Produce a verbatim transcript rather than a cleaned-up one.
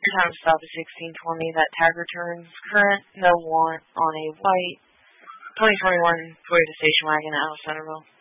time to stop is sixteen twenty. That tag returns current, no warrant on a white twenty twenty-one Toyota station wagon out of Centerville.